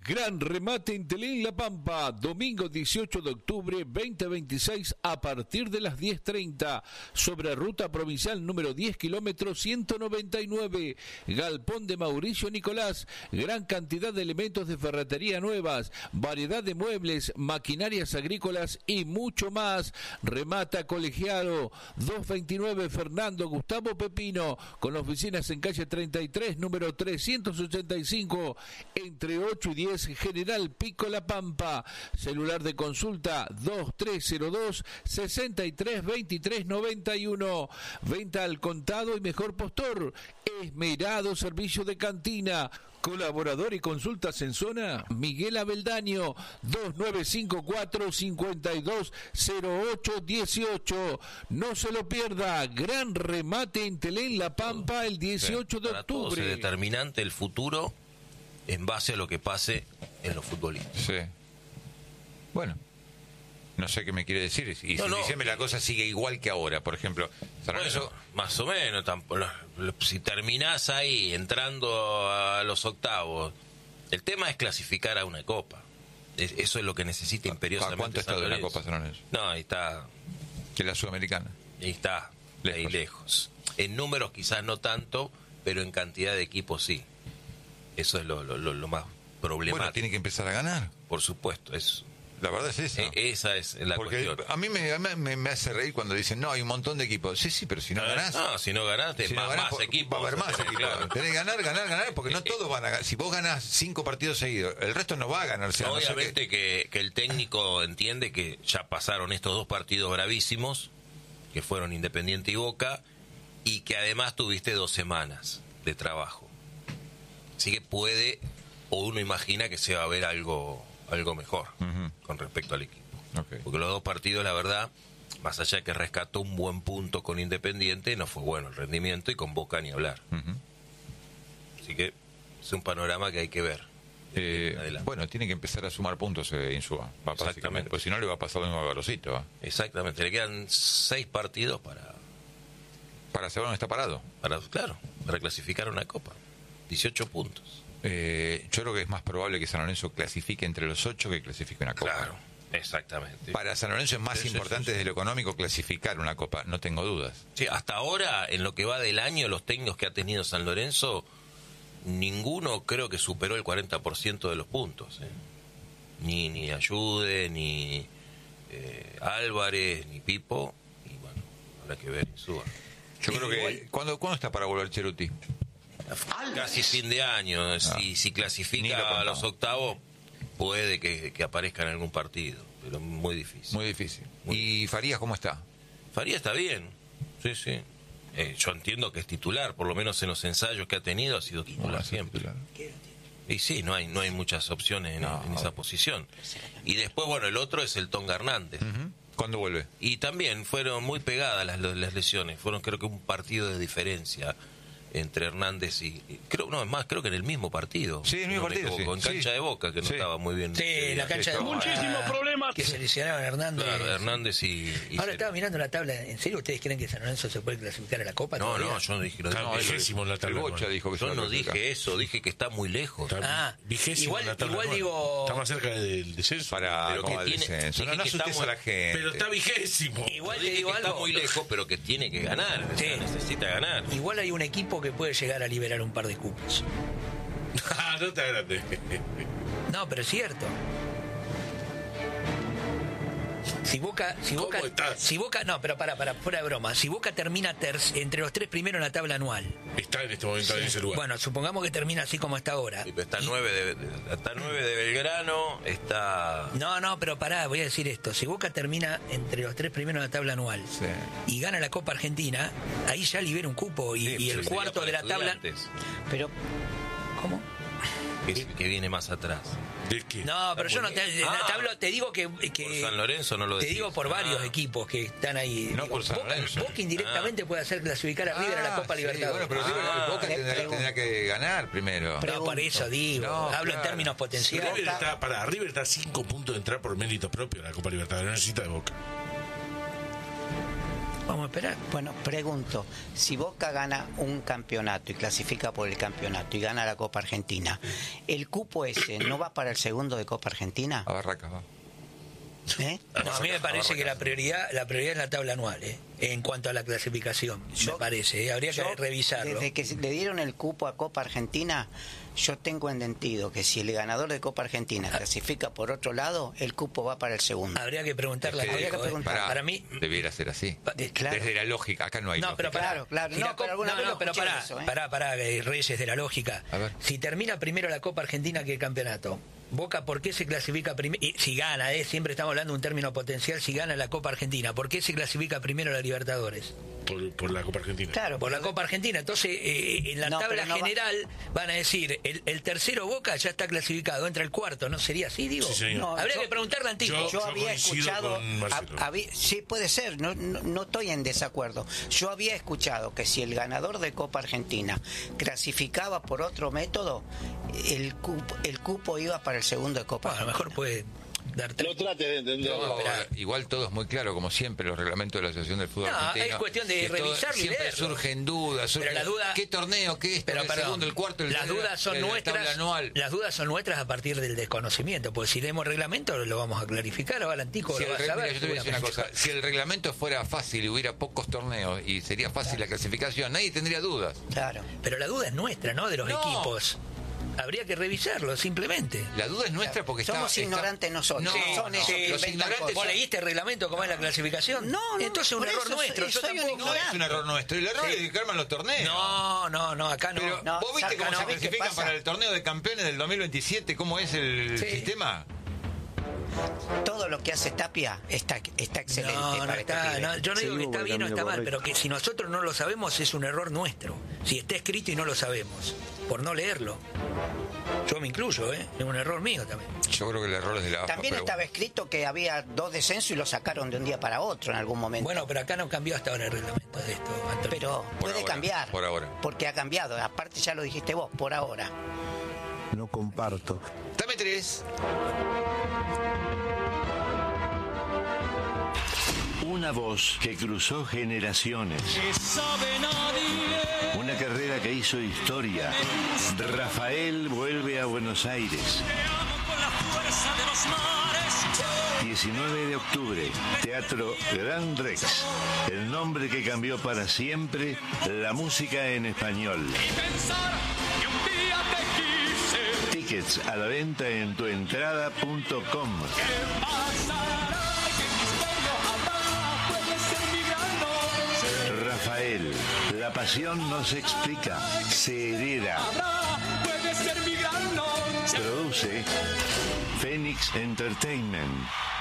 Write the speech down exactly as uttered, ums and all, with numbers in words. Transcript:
Gran remate en Telén La Pampa, domingo dieciocho de octubre veinte veintiséis a partir de las diez treinta, sobre ruta provincial número diez kilómetros ciento noventa y nueve, Galpón de Mauricio Nicolás, gran cantidad de elementos de ferretería nuevas, variedad de muebles, maquinarias agrícolas y mucho más. Remata Colegiado, doscientos veintinueve Fernando Gustavo Pepino, con oficinas en calle treinta y tres, número trescientos ochenta y cinco, entre ocho y diez, General Pico La Pampa. Celular de consulta dos tres cero dos, seis tres dos tres nueve uno. Venta al contado y mejor postor. Esmerado servicio de cantina. Colaborador y consultas en zona, Miguel Abeldaño, dos nueve cinco cuatro, cinco dos cero ocho uno ocho. No se lo pierda, gran remate en Telén La Pampa el dieciocho de octubre. Para todos es determinante el futuro en base a lo que pase en los futbolistas. Sí. Bueno, no sé qué me quiere decir. Y no, si no, en diciembre eh, la cosa sigue igual que ahora, por ejemplo. Bueno, eso, más o menos. Tampoco, si terminás ahí entrando a los octavos, el tema es clasificar a una copa. Es, eso es lo que necesita imperiosamente. ¿A cuánto está de una copa, San Lorenzo? No, ahí está. Que la Sudamericana. Ahí está, lejos. ahí lejos. En números quizás no tanto, pero en cantidad de equipos sí. Eso es lo, lo, lo, lo más problemático. Bueno, tiene que empezar a ganar. Por supuesto, es... La verdad es esa. Eh, esa es la Porque cuestión. a mí me, me, me hace reír cuando dicen, no, hay un montón de equipos. Sí, sí, pero si no ganás... No, si no ganás, te si va no ganás, más por, equipos. va a haber más sí, equipos. Claro. Tenés que ganar, ganar, ganar, porque no todos van a ganar. Si vos ganás cinco partidos seguidos, el resto no va a ganar. O sea, obviamente no sé que... que, que el técnico entiende que ya pasaron estos dos partidos bravísimos, que fueron Independiente y Boca, y que además tuviste dos semanas de trabajo. Así que puede, o uno imagina que se va a ver algo, algo mejor uh-huh. con respecto al equipo. Okay. Porque los dos partidos, la verdad, más allá de que rescató un buen punto con Independiente, no fue bueno el rendimiento, y con Boca ni hablar. Uh-huh. Así que es un panorama que hay que ver. Eh, bueno, tiene que empezar a sumar puntos eh, Insúa, exactamente, porque si no le va a pasar lo mismo a Garosito. ¿eh? Exactamente, le quedan seis partidos para... Para saber dónde está parado. Para, claro, para clasificar una copa. dieciocho puntos. Eh, yo creo que es más probable que San Lorenzo clasifique entre los ocho que clasifique una copa. Claro, exactamente. Para San Lorenzo es más sí, importante sí, sí. desde lo económico clasificar una copa, no tengo dudas. Sí, hasta ahora, en lo que va del año, los técnicos que ha tenido San Lorenzo, ninguno creo que superó el cuarenta por ciento de los puntos. ¿eh? Ni, ni Ayude, ni eh, Álvarez, ni Pipo. Y bueno, habrá que ver Insúa. Yo creo que... ¿Cuándo, ¿Cuándo está para volver Cheruti? Casi fin de año. No. Si, si clasifica a los octavos, puede que, que aparezca en algún partido, pero muy difícil. Muy difícil. Muy ¿Y difícil. Farías cómo está? Farías está bien, sí, sí. Eh, yo entiendo que es titular, por lo menos en los ensayos que ha tenido ha sido titular no, siempre. Titular. Y sí, no hay no hay muchas opciones en, no, en esa posición. Y después, bueno, el otro es el Tonga Hernández. Uh-huh. ¿Cuándo vuelve? Y también fueron muy pegadas las, las lesiones, fueron creo que un partido de diferencia entre Hernández y... creo no es más, creo que en el mismo partido. Sí, en el mismo no partido, sí. En cancha sí. de Boca, que no sí. estaba muy bien. Sí, eh, la cancha de Boca. Muchísimos problemas. Que se lesionaron Hernández. Claro, Hernández y... y Ahora estaba mirando la tabla. ¿En serio ustedes creen que San Lorenzo se puede clasificar a la Copa? No, todavía? no, yo no dije... No, no, vigésimo en la tabla. Bocha dijo que yo no dije eso, dije que está muy lejos. Ah, vigésimo igual, en la tabla. Igual digo... Está más cerca del descenso. Para pero que el tiene, descenso. No, no asustes a la gente. Pero está vigésimo. Igual te te digo que algo. Está muy lejos, pero que tiene que ganar. Sí. O sea, necesita ganar. Igual hay un equipo que puede llegar a liberar un par de cupos. No te agrandes. No, pero es cierto. Si Boca, si Boca, si Boca, no, pero para, para, fuera de broma. Si Boca termina ter, entre los tres primeros en la tabla anual. Está en este momento sí. en ese lugar. Bueno, supongamos que termina así como está ahora. Sí, está nueve de, está nueve de Belgrano, está. No, no, pero pará, voy a decir esto. Si Boca termina entre los tres primeros en la tabla anual sí. y gana la Copa Argentina, ahí ya libera un cupo y, sí, y el cuarto de la tabla. Pero, ¿cómo? Que, que viene más atrás. ¿De qué? No, pero yo no te, ah, te hablo, te digo que, que por San Lorenzo no lo decís. Te digo por ah. varios equipos que están ahí. No digo, por San Boca, Lorenzo. Boca indirectamente ah. puede hacer clasificar a River ah, a la Copa sí, Libertadores. Bueno, pero ah, Boca tendrá, tendrá que ganar primero. Pero por eso digo, no, hablo claro. en términos potenciales. River está, para River está a cinco puntos de entrar por mérito propio a la Copa Libertadores, no necesita de Boca. Vamos a esperar. Bueno, pregunto, si Boca gana un campeonato y clasifica por el campeonato y gana la Copa Argentina, ¿el cupo ese no va para el segundo de Copa Argentina? A Barracas va. ¿Eh? No, a mí me parece que la prioridad la prioridad es la tabla anual, ¿eh? En cuanto a la clasificación, yo, me parece, ¿eh? Habría que revisarlo. Desde que le dieron el cupo a Copa Argentina, yo tengo entendido que si el ganador de Copa Argentina clasifica por otro lado, el cupo va para el segundo. Habría que preguntarle es que, a Diego, que preguntar. ¿eh? para, para mí debiera ser así. Claro. Desde la lógica, acá no hay no, lógica. pero pará, Claro, claro. Si No, la pero Copa- alguna no, vez no, lo pero escuché pará, eso, ¿eh? pará, pará, eh, Reyes de la lógica. A ver. Si termina primero la Copa Argentina que el campeonato, Boca, ¿por qué se clasifica primero? Si gana, ¿eh? Siempre estamos hablando de un término potencial, si gana la Copa Argentina, ¿por qué se clasifica primero la Libertadores? Por, por la Copa Argentina. Claro, Por la Copa Argentina. Entonces, eh, en la No, tabla pero no va- general van a decir, el, el tercero Boca ya está clasificado, entra el cuarto, ¿no sería así, digo? Sí, señor. No, Habría yo- que preguntarle a Antico. yo- Yo había coincido escuchado, con Marcelo. hab- había- sí puede ser, no, no, no estoy en desacuerdo. Yo había escuchado que si el ganador de Copa Argentina clasificaba por otro método, el cupo, el cupo iba para el segundo de Copa Bueno, a lo mejor Argentina. puede darte... No trate de entenderlo. No, igual todo es muy claro, como siempre, los reglamentos de la Asociación del Fútbol No, Argentino. es cuestión de que todo- revisarlo y siempre leerlo. surgen dudas. Surgen, Pero la duda- ¿qué torneo? ¿Qué es? Pero el perdón, segundo, el cuarto, el las tercero, dudas son el- la nuestras, tabla anual. las dudas son nuestras a partir del desconocimiento, porque si leemos reglamento lo vamos a clarificar, ahora Antico Si lo el va a re- saber. mira, yo te voy a decir una cosa, seguramente. si el reglamento fuera fácil y hubiera pocos torneos y sería fácil la clasificación, nadie tendría dudas. Claro. Pero la duda es nuestra, ¿no? De los No. equipos. Habría que revisarlo, simplemente. La duda es nuestra porque está- Somos está- ignorantes nosotros. No, Son no, ellos que los inventan ignorantes cosas. ¿Vos leíste el reglamento cómo es la clasificación? No, no, Entonces un por error eso nuestro. soy- Yo soy un tampoco. No es un error nuestro, el error Sí. es de que arman los torneos. No, no, no, acá no. Pero No, vos viste saca, cómo no, se ¿ves qué clasifican pasa? para el torneo de campeones del dos mil veintisiete, cómo es el Sí. sistema. Todo lo que hace Tapia está, está excelente. No, no para este está, pibe. no, yo no digo que Seguimos está por el bien o camino está mal, correcto. pero que si nosotros no lo sabemos es un error nuestro. Si está escrito y no lo sabemos, por no leerlo. Yo me incluyo, ¿eh? Es un error mío también. Yo creo que el error es de la A F A. También pero estaba escrito que había dos descensos y lo sacaron de un día para otro en algún momento. Bueno, pero acá no cambió hasta ahora el reglamento de esto, Antonio. pero por puede ahora, cambiar. por ahora. Porque ha cambiado. Aparte ya lo dijiste vos, por ahora. No comparto. Dame tres. Una voz que cruzó generaciones. Una carrera que hizo historia. Rafael vuelve a Buenos Aires. diecinueve de octubre, Teatro Gran Rex. El nombre que cambió para siempre la música en español. Tickets a la venta en tuentrada punto com. Rafael, la pasión no se explica, se hereda. Produce Phoenix Entertainment.